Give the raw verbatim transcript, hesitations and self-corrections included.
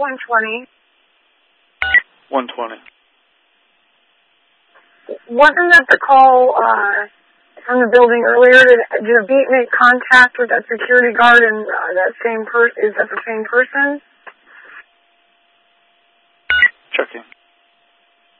one twenty. one twenty. Wasn't that the call uh, from the building earlier? Did, did a beat make contact with that security guard and uh, that same person? Is that the same person? Checking.